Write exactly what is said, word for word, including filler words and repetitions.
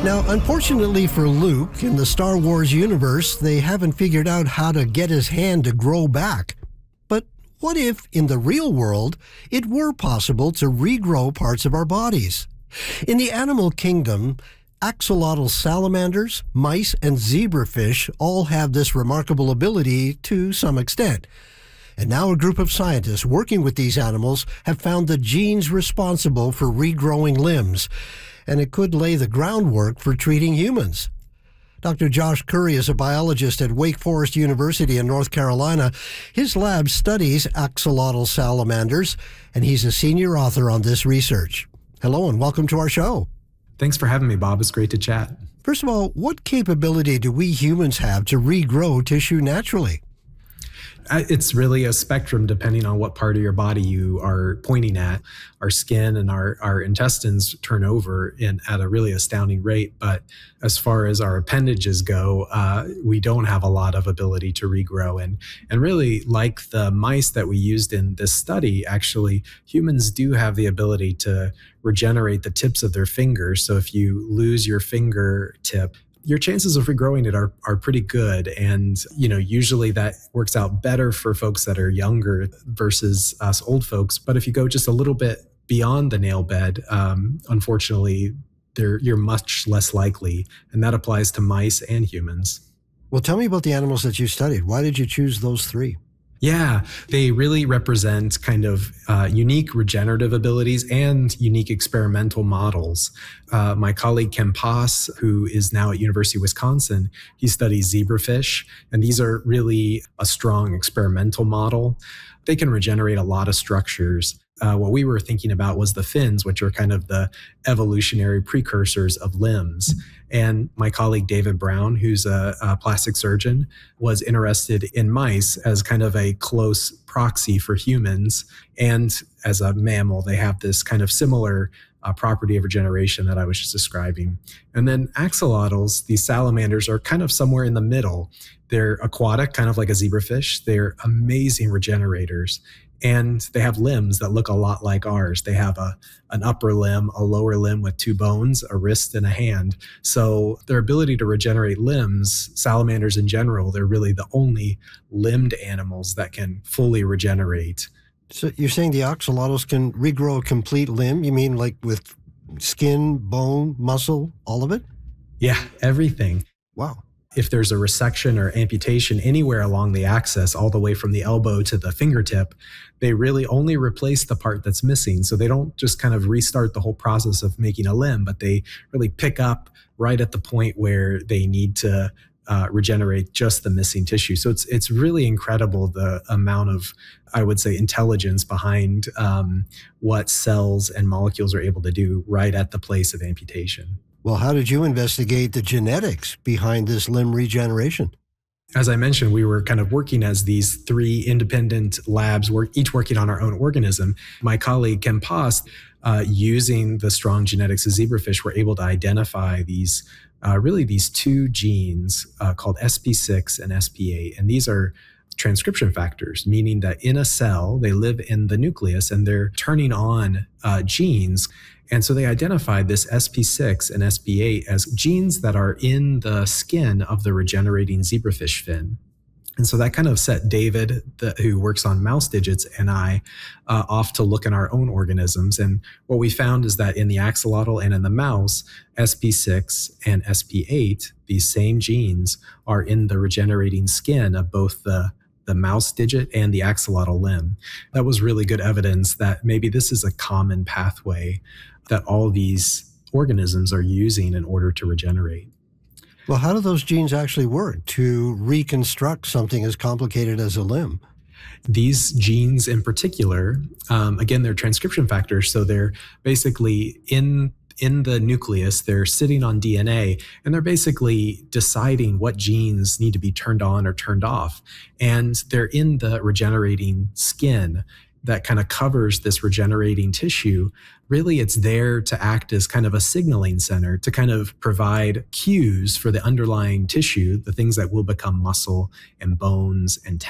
Now, unfortunately for Luke, in the Star Wars universe, they haven't figured out how to get his hand to grow back. But what if, in the real world, it were possible to regrow parts of our bodies? In the animal kingdom, axolotl salamanders, mice, and zebrafish all have this remarkable ability to some extent. And now a group of scientists working with these animals have found the genes responsible for regrowing limbs, and it could lay the groundwork for treating humans. Doctor Josh Curry is a biologist at Wake Forest University in North Carolina. His lab studies axolotl salamanders, and he's a senior author on this research. Hello, and welcome to our show. Thanks for having me, Bob. It's great to chat. First of all, what capability do we humans have to regrow tissue naturally? It's really a spectrum depending on what part of your body you are pointing at. Our skin and our, our intestines turn over in, at a really astounding rate. But as far as our appendages go, uh, we don't have a lot of ability to regrow. And, and really, like the mice that we used in this study, actually, humans do have the ability to regenerate the tips of their fingers. So if you lose your fingertip, your chances of regrowing it are are pretty good. And, you know, usually that works out better for folks that are younger versus us old folks. But if you go just a little bit beyond the nail bed, um, unfortunately, they're, you're much less likely. And that applies to mice and humans. Well, tell me about the animals that you studied. Why did you choose those three? Yeah, they really represent kind of uh, unique regenerative abilities and unique experimental models. Uh, my colleague Ken Paas, who is now at University of Wisconsin, he studies zebrafish, and these are really a strong experimental model. They can regenerate a lot of structures. Uh, what we were thinking about was the fins, which are kind of the evolutionary precursors of limbs. And my colleague David Brown, who's a, a plastic surgeon, was interested in mice as kind of a close proxy for humans. And as a mammal, they have this kind of similar uh, property of regeneration that I was just describing. And then axolotls, these salamanders, are kind of somewhere in the middle. They're aquatic, kind of like a zebrafish. They're amazing regenerators. And they have limbs that look a lot like ours. They have a an upper limb, a lower limb with two bones, a wrist and a hand. So their ability to regenerate limbs, salamanders in general, they're really the only limbed animals that can fully regenerate. So you're saying the axolotls can regrow a complete limb? You mean like with skin, bone, muscle, all of it? Yeah, everything. Wow. If there's a resection or amputation anywhere along the axis, all the way from the elbow to the fingertip, they really only replace the part that's missing. So they don't just kind of restart the whole process of making a limb, but they really pick up right at the point where they need to uh, regenerate just the missing tissue. So it's it's really incredible the amount of, I would say, intelligence behind um, what cells and molecules are able to do right at the place of amputation. Well, how did you investigate the genetics behind this limb regeneration? As I mentioned, we were kind of working as these three independent labs, work, each working on our own organism. My colleague, Ken Paas, uh, using the strong genetics of zebrafish, were able to identify these, uh, really these two genes uh, called S P six and S P eight. And these are transcription factors, meaning that in a cell, they live in the nucleus and they're turning on uh, genes. And so they identified this S P six and S P eight as genes that are in the skin of the regenerating zebrafish fin. And so that kind of set David, the, who works on mouse digits, and I uh, off to look in our own organisms. And what we found is that in the axolotl and in the mouse, S P six and S P eight, these same genes, are in the regenerating skin of both the the mouse digit and the axolotl limb. That was really good evidence that maybe this is a common pathway that all these organisms are using in order to regenerate. Well, how do those genes actually work to reconstruct something as complicated as a limb? These genes in particular, um, again, they're transcription factors, so they're basically in in the nucleus, they're sitting on D N A, and they're basically deciding what genes need to be turned on or turned off. And they're in the regenerating skin that kind of covers this regenerating tissue. Really, it's there to act as kind of a signaling center to kind of provide cues for the underlying tissue, the things that will become muscle and bones and tendons.